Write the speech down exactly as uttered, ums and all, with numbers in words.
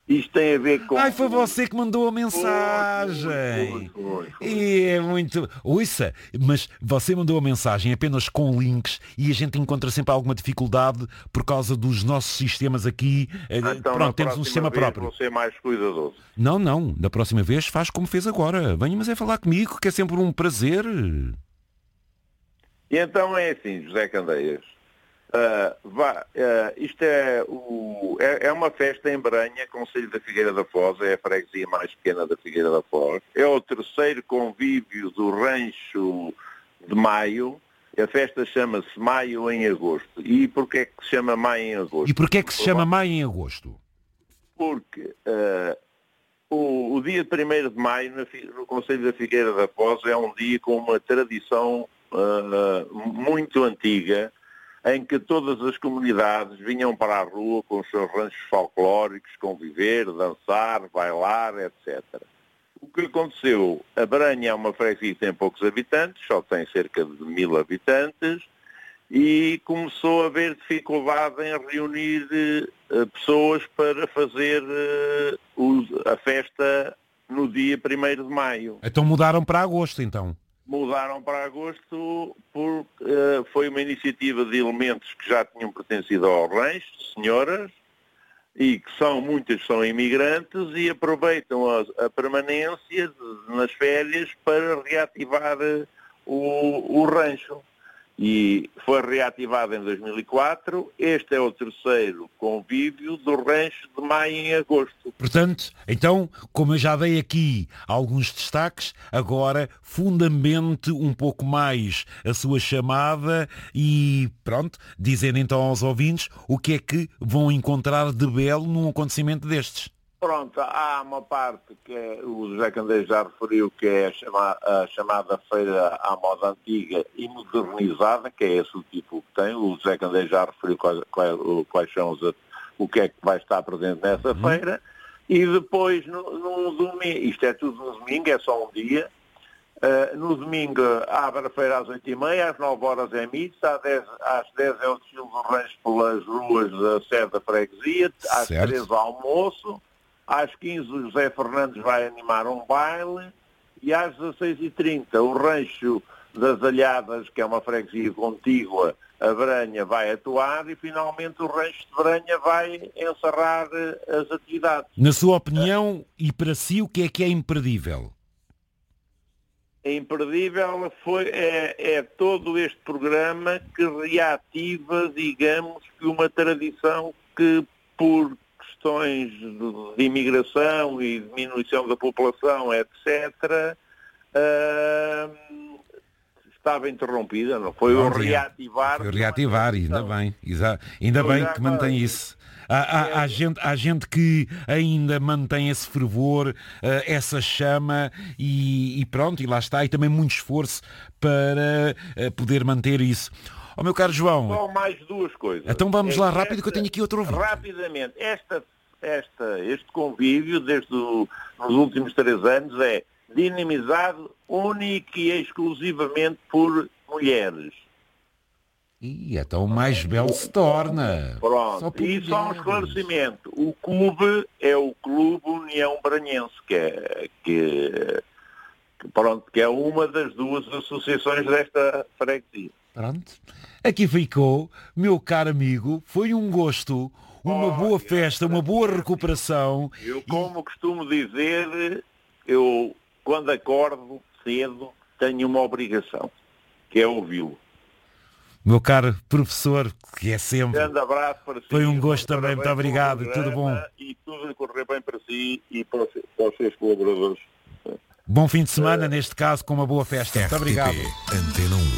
Isto tem a ver com... Ai, foi você que mandou a mensagem. Foi, foi, foi, foi. E é muito... Ouça, mas você mandou a mensagem apenas com links e a gente encontra sempre alguma dificuldade por causa dos nossos sistemas aqui. Então, Pronto, temos um sistema vez, próprio. Vou ser mais cuidadoso. Não, não. Da próxima vez faz como fez agora. Venha, mas é falar comigo, que é sempre um prazer. E então é assim, José Candeias. Uh, vá, uh, isto é, o, é, é uma festa em Branha, Concelho da Figueira da Foz, é a freguesia mais pequena da Figueira da Foz. É o terceiro convívio do Rancho de Maio. A festa chama-se Maio em Agosto. E porquê é que se chama Maio em Agosto? E porquê é que se chama Maio em Agosto? Porque uh, o, o dia primeiro de Maio, no, no Concelho da Figueira da Foz, é um dia com uma tradição uh, muito antiga, em que todas as comunidades vinham para a rua com os seus ranchos folclóricos, conviver, dançar, bailar, etcétera. O que aconteceu? A Branha é uma freguesia que tem poucos habitantes, só tem cerca de mil habitantes, e começou a haver dificuldade em reunir uh, pessoas para fazer uh, o, a festa no dia primeiro de maio. Então mudaram para agosto, então? Mudaram para agosto porque uh, foi uma iniciativa de elementos que já tinham pertencido ao rancho, senhoras, e que são, muitas são imigrantes e aproveitam a, a permanência de, nas férias para reativar uh, o, o rancho. E foi reativado em dois mil e quatro. Este é o terceiro convívio do rancho de maio em agosto. Portanto, então, como eu já dei aqui alguns destaques, agora fundamente um pouco mais a sua chamada e pronto, dizendo então aos ouvintes o que é que vão encontrar de belo num acontecimento destes. Pronto, há uma parte que é, o José Candeias já referiu, que é a, chama, a chamada feira à moda antiga e modernizada, que é esse o tipo que tem. O José Candeias já referiu quais, quais, quais são os, o que é que vai estar presente nessa uhum. feira. E depois, no, no domingo, isto é tudo no domingo, é só um dia. Uh, no domingo abre a feira às oito e meia, às nove horas é missa, às dez, às dez é o desfile do rancho pelas ruas da sede da freguesia, às treze almoço. Às quinze o José Fernandes vai animar um baile e às dezasseis e trinta o Rancho das Alhadas, que é uma freguesia contígua, a Branha vai atuar e finalmente o Rancho de Branha vai encerrar as atividades. Na sua opinião e para si o que é que é imperdível? É imperdível foi, é, é todo este programa que reativa, digamos, que uma tradição que por questões de imigração e diminuição da população, etcétera, uh, estava interrompida, não foi o reativar. Foi o reativar, ainda bem, exa- ainda bem que mantém isso. Há, há, há, gente, há gente que ainda mantém esse fervor, uh, essa chama e, e pronto, e lá está, e também muito esforço para uh, poder manter isso. Oh, meu caro João. Só mais duas coisas. Então vamos é lá que rápido esta, que eu tenho aqui outro ouvinte. Rapidamente, esta, esta, este convívio, desde o, os últimos três anos, é dinamizado única e exclusivamente por mulheres. E então mais belo se torna. Pronto, só e só um esclarecimento. O clube é o Clube União Branhense, que é, que, que, pronto, que é uma das duas associações desta freguesia. Pronto. Aqui ficou, meu caro amigo, foi um gosto, uma oh, boa festa, uma boa recuperação. Eu, como e... costumo dizer, eu, quando acordo cedo, tenho uma obrigação, que é ouvi-lo. Meu caro professor, que é sempre. Um grande abraço para si. Foi um gosto também, muito obrigado, tudo bom. E tudo a correr bem para si e para os seus colaboradores. Bom fim de semana, uh... neste caso, com uma boa festa. Muito obrigado. Antena um.